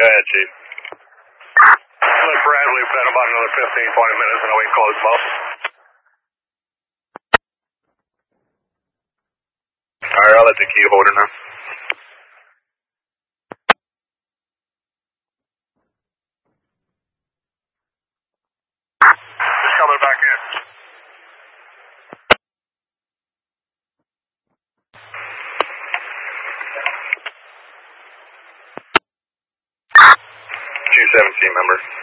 Go ahead, Chief. Let Bradley bet about another 15, 20 minutes and we can close both. Alright, I'll let the key holder know. Just coming back in. Two 17 member.